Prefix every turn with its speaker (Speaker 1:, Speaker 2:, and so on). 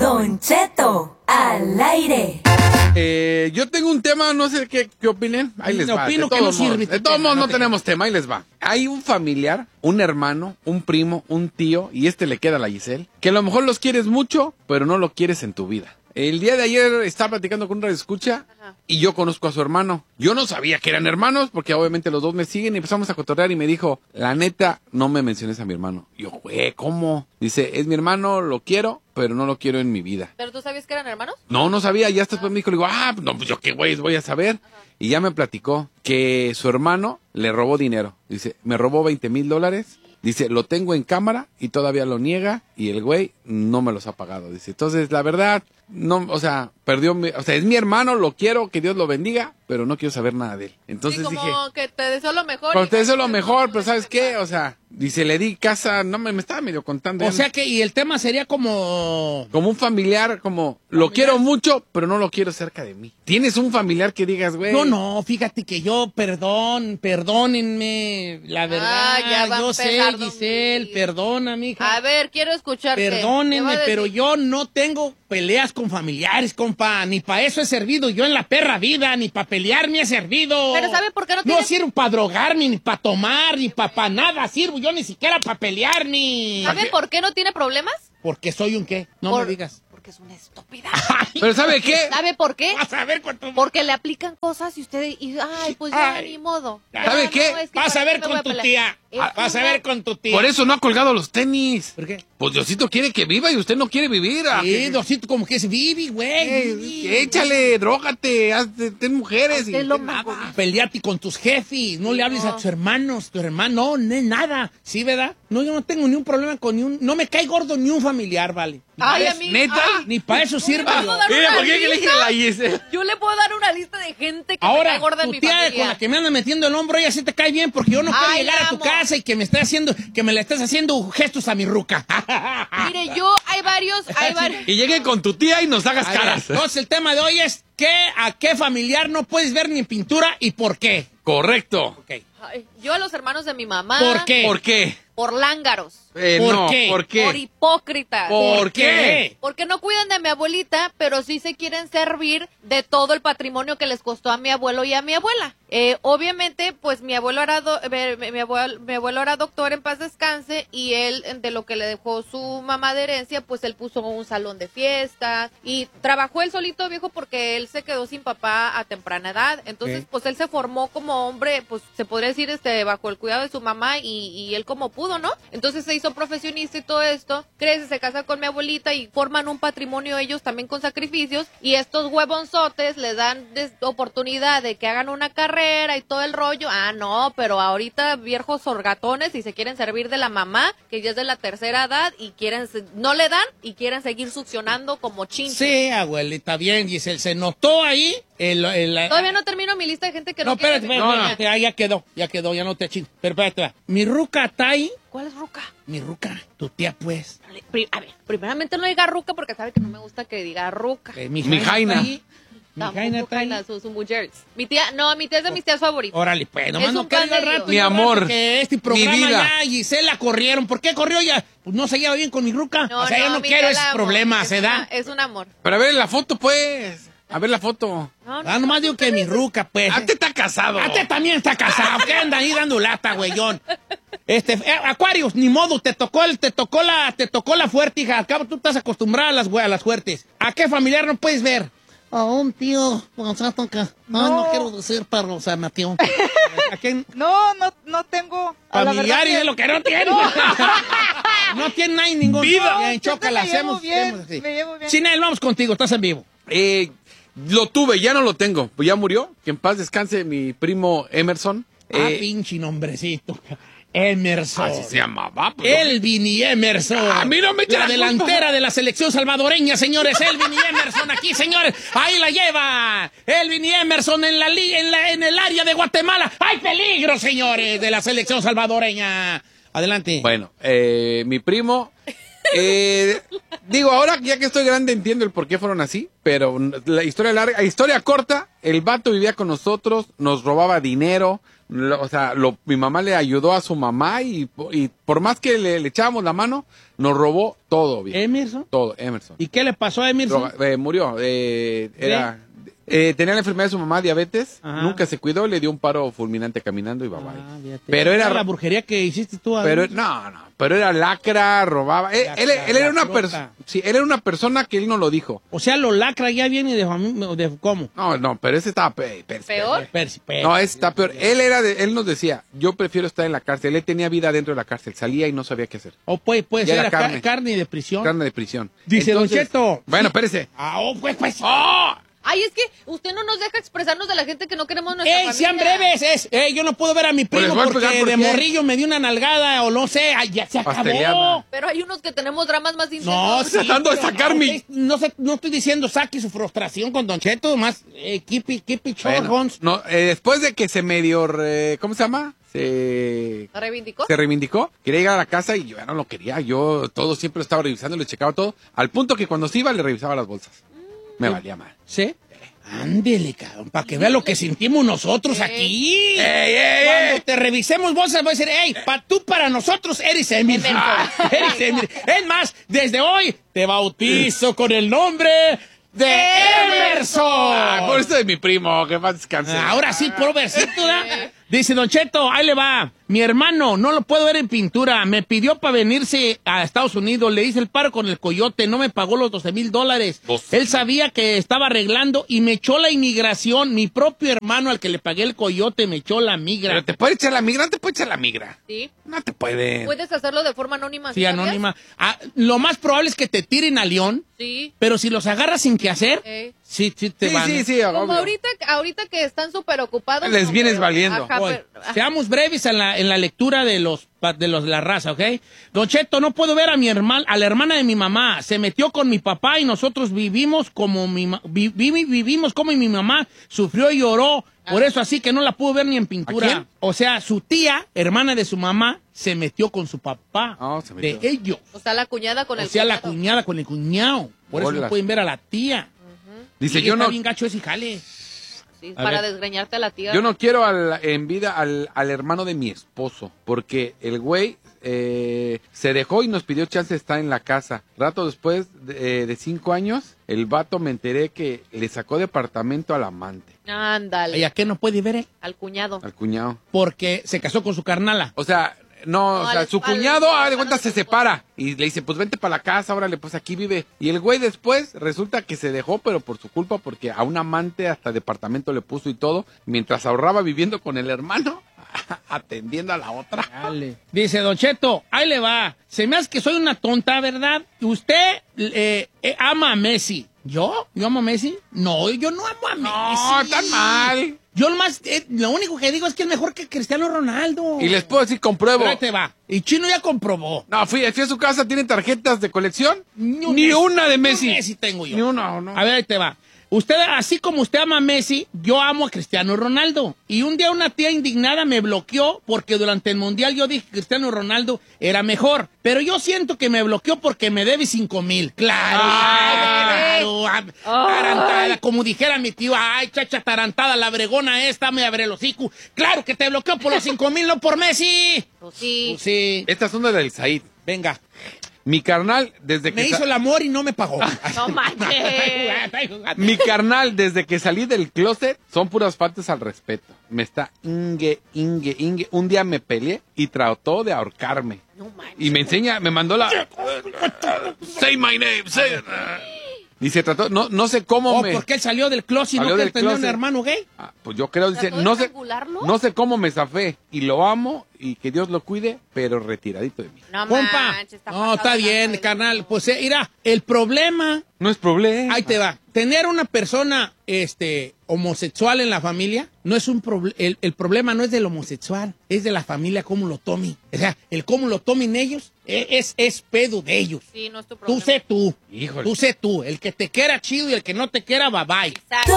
Speaker 1: Don Cheto al aire.
Speaker 2: Yo tengo un tema, no sé qué opinen. Ahí les va.
Speaker 3: Opino que no sirve.
Speaker 2: De todos modos no tenemos tema, ahí les va. Hay un familiar, un hermano, un primo, un tío, y le queda a la Giselle, que a lo mejor los quieres mucho, pero no lo quieres en tu vida. El día de ayer estaba platicando con un radioescucha y yo conozco a su hermano. Yo no sabía que eran hermanos porque obviamente los dos me siguen y empezamos a cotorrear y me dijo, la neta, no me menciones a mi hermano. Y yo, güey, ¿cómo? Dice, es mi hermano, lo quiero, pero no lo quiero en mi vida.
Speaker 4: ¿Pero tú sabías que eran hermanos?
Speaker 2: No sabía. Ya después me dijo, le digo, no, pues yo qué güey voy a saber. Y ya me platicó que su hermano le robó dinero. Dice, me robó $20,000. Dice, lo tengo en cámara y todavía lo niega y el güey no me los ha pagado. Dice, entonces, la verdad, no, o sea, es mi hermano, lo quiero, que Dios lo bendiga, pero no quiero saber nada de él. Entonces
Speaker 4: sí, como
Speaker 2: dije,
Speaker 4: que te deseo lo mejor.
Speaker 2: pero te deseo lo mejor, pero ¿sabes qué? O sea, dice, le di casa, no me estaba medio contando.
Speaker 3: O sea que, y el tema sería como
Speaker 2: un familiar, lo quiero mucho, pero no lo quiero cerca de mí. ¿Tienes un familiar que digas, güey?
Speaker 3: No, fíjate que yo, perdónenme, la verdad, yo sé, Giselle, perdona, mija.
Speaker 4: A ver, quiero escucharte.
Speaker 3: Perdónenme, pero yo no tengo peleas con familiares, compa, ni para eso he servido yo en la perra vida, ni para pelear me he servido.
Speaker 4: Pero ¿sabe por qué no
Speaker 3: No sirvo para drogarme, ni para tomar, ni para nada sirvo yo ni siquiera para pelear, ni...
Speaker 4: ¿Sabe por qué no tiene problemas?
Speaker 3: Porque soy un qué, me digas.
Speaker 4: Porque es una estúpida.
Speaker 2: ¿Pero sabe qué?
Speaker 4: ¿Sabe por qué?
Speaker 3: Vas a ver cuánto...
Speaker 4: Porque le aplican cosas y usted... pues ya, ni modo.
Speaker 2: ¿Sabe qué?
Speaker 3: Vas a ver con tu tía. Vas a ver con tu tía.
Speaker 2: Por eso no ha colgado los tenis.
Speaker 3: ¿Por qué?
Speaker 2: Pues Diosito quiere que viva y usted no quiere vivir.
Speaker 3: Sí, Diosito como que es vivi, güey.
Speaker 2: Échale, drógate, ten mujeres.
Speaker 4: Usted lo mejor.
Speaker 3: Peleate con tus jefes, no le hables a tus hermanos, no, nada. ¿Sí, verdad? No, yo no tengo ni un problema con no me cae gordo ni un familiar, vale.
Speaker 4: Ay, a mí.
Speaker 2: ¿Neta?
Speaker 3: Ni para eso sirve.
Speaker 2: Mira, ¿por qué le dije la Giselle?
Speaker 4: Yo le puedo dar una lista de gente que
Speaker 3: ahora,
Speaker 4: me cae gorda en mi
Speaker 3: tu tía
Speaker 4: familia.
Speaker 3: con la que me anda metiendo el hombro, ella sí te cae bien porque yo no quiero
Speaker 4: Ay,
Speaker 3: llegar a tu
Speaker 4: amo.
Speaker 3: casa y que me le estés haciendo gestos a mi ruca.
Speaker 4: Mire, hay varios.
Speaker 2: Y llegue con tu tía y nos hagas caras.
Speaker 3: Entonces, el tema de hoy es ¿a qué familiar no puedes ver ni en pintura y por qué?
Speaker 2: Correcto.
Speaker 3: Okay.
Speaker 4: Ay, yo a los hermanos de mi mamá.
Speaker 3: ¿Por qué?
Speaker 2: ¿Por qué?
Speaker 4: Por lángaros.
Speaker 3: ¿Por qué?
Speaker 2: ¿Por qué?
Speaker 4: Por hipócritas.
Speaker 2: ¿Por qué?
Speaker 4: Porque no cuidan de mi abuelita, pero sí se quieren servir de todo el patrimonio que les costó a mi abuelo y a mi abuela. Obviamente, pues mi abuelo era doctor, en paz descanse, y él, de lo que le dejó su mamá de herencia, pues él puso un salón de fiestas y trabajó él solito, viejo, porque él se quedó sin papá a temprana edad. Entonces, pues él se formó como hombre, pues se podría decir, bajo el cuidado de su mamá y él como pudo, ¿no? Entonces se hizo profesionista y todo esto, crece, se casa con mi abuelita y forman un patrimonio ellos también con sacrificios, y estos huevonzotes les dan oportunidad de que hagan una carrera y todo el rollo. No, pero ahorita viejos orgatones y se quieren servir de la mamá, que ya es de la tercera edad, y no le dan y quieren seguir succionando como chinches.
Speaker 3: Sí, abuelita, bien, Giselle, se notó ahí
Speaker 4: Todavía no termino mi lista de gente que no quiere.
Speaker 3: Espérate, ya quedó, ya no te chingo. Pero espérate, mi ruca está ahí.
Speaker 4: ¿Cuál es ruca?
Speaker 3: Mi ruca, tu tía, pues.
Speaker 4: A ver, primeramente no diga ruca porque sabe que no me gusta que diga ruca.
Speaker 2: Mi jaina.
Speaker 3: Mi jaina está ahí.
Speaker 4: Sus mujeres. Mi tía es de mis tías favoritas.
Speaker 3: Órale, pues, nomás
Speaker 4: Es
Speaker 3: no
Speaker 4: un
Speaker 3: quede
Speaker 4: pan de
Speaker 3: al rato.
Speaker 4: Dios.
Speaker 2: Mi amor,
Speaker 3: Que este programa
Speaker 2: mi vida.
Speaker 3: ya, Giselle, la corrieron. ¿Por qué corrió ya? Pues no se lleva bien con mi ruca.
Speaker 4: No,
Speaker 3: o sea, yo no
Speaker 4: mi
Speaker 3: quiero
Speaker 4: tía
Speaker 3: esos
Speaker 4: la amo.
Speaker 3: problemas, ¿se da?
Speaker 4: Es un amor.
Speaker 2: Pero a ver la foto, pues. A ver la foto.
Speaker 3: Nomás digo que mi ruca, pues.
Speaker 2: Te está casado.
Speaker 3: También está casado. ¿Qué anda ahí dando lata, güeyón? Aquarius, ni modo, te tocó la fuerte, hija. Al cabo tú estás acostumbrada a las fuertes. ¿A qué familiar no puedes ver? A un tío, o sea, no quiero decir, pero, o sea, Mateo. ¿A quién?
Speaker 5: No tengo.
Speaker 3: Familiar y de lo que no tiene. No tiene nadie ningún.
Speaker 2: Vida.
Speaker 3: Bien, chócala,
Speaker 5: me llevo
Speaker 3: hacemos
Speaker 5: bien,
Speaker 3: así.
Speaker 5: me llevo bien.
Speaker 3: Chinel, vamos contigo, estás en vivo.
Speaker 2: Lo tuve, ya no lo tengo. Pues ya murió. Que en paz descanse mi primo Emerson.
Speaker 3: Pinche nombrecito. Emerson.
Speaker 2: Así se llamaba. Pues,
Speaker 3: Elvin y Emerson.
Speaker 2: A mí no me echa
Speaker 3: la
Speaker 2: la
Speaker 3: delantera
Speaker 2: culpa.
Speaker 3: de la selección salvadoreña, señores. Elvin y Emerson aquí, señores. Ahí la lleva. Elvin y Emerson en el área de Guatemala. ¡Hay peligro, señores, de la selección salvadoreña! Adelante.
Speaker 2: Bueno, mi primo Digo, ahora ya que estoy grande entiendo el por qué fueron así, pero la historia larga, historia corta, el vato vivía con nosotros, nos robaba dinero, mi mamá le ayudó a su mamá y por más que le echábamos la mano, nos robó todo, viejo.
Speaker 3: ¿Emerson?
Speaker 2: Todo, Emerson.
Speaker 3: ¿Y qué le pasó a Emerson?
Speaker 2: Murió, tenía la enfermedad de su mamá, diabetes,
Speaker 3: Ajá.
Speaker 2: nunca se cuidó, le dio un paro fulminante caminando y bye bye.
Speaker 3: Fíjate.
Speaker 2: Pero era
Speaker 3: la brujería que hiciste tú.
Speaker 2: pero pero era lacra, robaba. Él era una persona, sí, él era una persona que él no lo dijo.
Speaker 3: O sea, lo lacra ya viene de ¿cómo?
Speaker 2: No, pero ese estaba
Speaker 4: ¿Peor?
Speaker 2: No, ese está peor. Él nos decía, yo prefiero estar en la cárcel. Él tenía vida dentro de la cárcel, salía y no sabía qué hacer.
Speaker 3: O puede
Speaker 2: Ya
Speaker 3: ser
Speaker 2: era
Speaker 3: carne de prisión.
Speaker 2: Carne de prisión.
Speaker 3: Dice Don Cheto.
Speaker 2: Bueno, espérese.
Speaker 3: Pues.
Speaker 4: Ay, es que usted no nos deja expresarnos de la gente que no queremos nuestra familia.
Speaker 3: Sean breves! Yo no puedo ver a mi
Speaker 2: Pues les
Speaker 3: primo
Speaker 2: voy a
Speaker 3: porque
Speaker 2: explicar por
Speaker 3: de
Speaker 2: qué.
Speaker 3: morrillo me dio una nalgada o no sé. Ay, ya se acabó.
Speaker 2: Pasteleada.
Speaker 4: Pero hay unos que tenemos dramas más intensos.
Speaker 3: No, sí,
Speaker 2: Tratando de
Speaker 3: pero
Speaker 2: sacar mi-
Speaker 3: No estoy diciendo saque su frustración con Don Cheto, más keep it short,
Speaker 2: Bueno,
Speaker 3: Hons.
Speaker 2: no, después de que se medio, ¿cómo se llama? Se
Speaker 4: ¿Reivindicó?
Speaker 2: reivindicó, quería llegar a la casa y yo ya no lo quería. Yo todo siempre lo estaba revisando, le checaba todo. Al punto que cuando se iba le revisaba las bolsas. Me valía mal.
Speaker 3: ¿Sí? Ándele, cabrón, para que vea lo que sentimos nosotros aquí. Cuando te revisemos bolsas, voy a decir, tú para nosotros eres Emerson. Eres Emerson. Es más, desde hoy te bautizo con el nombre de Emerson.
Speaker 2: Por eso de mi primo, que más descanse.
Speaker 3: Ahora sí, por versito, ¿verdad? Dice Don Cheto, ahí le va. Mi hermano, no lo puedo ver en pintura. Me pidió para venirse a Estados Unidos. Le hice el paro con el coyote. No me pagó los $12,000. Él sabía que estaba arreglando y me echó la inmigración. Mi propio hermano al que le pagué el coyote me echó la migra.
Speaker 2: Pero te puede echar la migra, no te puede echar la migra.
Speaker 4: Sí.
Speaker 2: No te puede.
Speaker 4: Puedes hacerlo de forma anónima.
Speaker 3: Sí,
Speaker 4: ¿sabías?
Speaker 3: anónima. Lo más probable es que te tiren a León,
Speaker 4: Sí.
Speaker 3: pero si los agarras sin qué hacer, sí te van.
Speaker 2: Sí,
Speaker 4: Como
Speaker 2: obvio.
Speaker 4: ahorita que están súper ocupados.
Speaker 2: Les
Speaker 4: no
Speaker 2: vienes
Speaker 4: creo.
Speaker 2: valiendo.
Speaker 4: Ajá,
Speaker 3: Oye,
Speaker 4: pero-
Speaker 3: seamos breves en la lectura de la raza, ¿ok? Don Cheto, no puedo ver a a la hermana de mi mamá. Se metió con mi papá y nosotros vivimos como vivimos como mi mamá sufrió y lloró. Por eso así que no la pudo ver ni en pintura.
Speaker 2: ¿A quién?
Speaker 3: O sea, su tía, hermana de su mamá, se metió con su papá.
Speaker 2: Se metió.
Speaker 3: De ellos.
Speaker 4: O sea, la cuñada con
Speaker 3: O
Speaker 4: el
Speaker 3: sea, la
Speaker 4: cuñado.
Speaker 3: cuñada con el cuñado. Por eso no
Speaker 2: Bolas.
Speaker 3: pueden ver a la tía.
Speaker 2: Dice,
Speaker 3: Y
Speaker 2: yo
Speaker 3: está
Speaker 2: no,
Speaker 3: bien gacho ese jale.
Speaker 4: Sí,
Speaker 3: A
Speaker 4: para
Speaker 3: ver.
Speaker 4: desgreñarte a la tía.
Speaker 2: yo no quiero en vida al hermano de mi esposo, porque el güey se dejó y nos pidió chance de estar en la casa. Rato después de 5 años, el vato me enteré que le sacó departamento al amante,
Speaker 4: Ándale.
Speaker 3: ¿Y a qué no puede ver él?
Speaker 4: Al cuñado.
Speaker 2: al cuñado.
Speaker 3: Porque se casó con su carnala.
Speaker 2: O sea,
Speaker 4: No,
Speaker 2: su
Speaker 4: al-
Speaker 2: cuñado,
Speaker 4: al-
Speaker 2: de cuenta, se separa. Y le dice, pues vente para la casa, órale, pues aquí vive. Y el güey después resulta que se dejó, pero por su culpa, porque a un amante hasta departamento le puso y todo, mientras ahorraba viviendo con el hermano, atendiendo a la otra.
Speaker 3: Dale. Dice Don Cheto, ahí le va. Se me hace que soy una tonta, ¿verdad? Usted ama a Messi. ¿Yo? ¿Yo amo a Messi? No, yo no amo a Messi.
Speaker 2: No, tan mal.
Speaker 3: Yo lo único que digo es que es mejor que Cristiano Ronaldo.
Speaker 2: Y les puedo decir, compruebo.
Speaker 3: Pero ahí te va. Y Chino ya comprobó.
Speaker 2: No, fui a su casa, ¿tiene tarjetas de colección?
Speaker 3: Ni
Speaker 2: una de Messi.
Speaker 3: Ni Messi tengo yo.
Speaker 2: Ni una, no.
Speaker 3: A ver, ahí te va. Usted, así como usted ama a Messi, yo amo a Cristiano Ronaldo. Y un día una tía indignada me bloqueó porque durante el Mundial yo dije que Cristiano Ronaldo era mejor. Pero yo siento que me bloqueó porque me debe 5,000. Claro, claro. Tarantada, como dijera mi tío, ay, chacha tarantada, la bregona esta, me abre el hocico. Claro que te bloqueó por los 5,000, no por Messi.
Speaker 4: Pues sí.
Speaker 3: Pues sí.
Speaker 2: Estas son de del Said.
Speaker 3: Venga.
Speaker 2: Mi carnal, desde que...
Speaker 3: Me hizo el amor y no me pagó.
Speaker 4: No manches.
Speaker 2: Mi carnal, desde que salí del closet, son puras faltas al respeto. Me está ingue. Un día me peleé y trató de ahorcarme.
Speaker 4: No manches.
Speaker 2: Y me enseña, me mandó la... Say my name, say... Dice, trató, no sé cómo me...
Speaker 3: porque él salió del closet y
Speaker 2: Salió
Speaker 3: no que
Speaker 2: del
Speaker 3: él tenía un
Speaker 2: closet.
Speaker 3: hermano gay.
Speaker 2: Pues yo creo, dice,
Speaker 4: ¿Trató de
Speaker 2: no sé cómo me zafé. Y lo amo y que Dios lo cuide, pero retiradito de mí.
Speaker 4: No
Speaker 3: Compa,
Speaker 4: manches,
Speaker 3: no,
Speaker 4: pasado
Speaker 3: está
Speaker 4: de
Speaker 3: bien,
Speaker 4: lanza,
Speaker 3: carnal. Pues mira, el problema,
Speaker 2: No es problema.
Speaker 3: ahí te va. Tener una persona homosexual en la familia no es un problema. El problema no es del homosexual, es de la familia cómo lo tomen. O sea, el cómo lo tomen ellos es pedo de ellos.
Speaker 4: Sí, no es tu
Speaker 3: Tú
Speaker 4: problema.
Speaker 3: sé tú.
Speaker 2: Híjole.
Speaker 3: Tú sé tú. El que te quiera chido y el que no te quiera, bye bye.
Speaker 4: Exacto.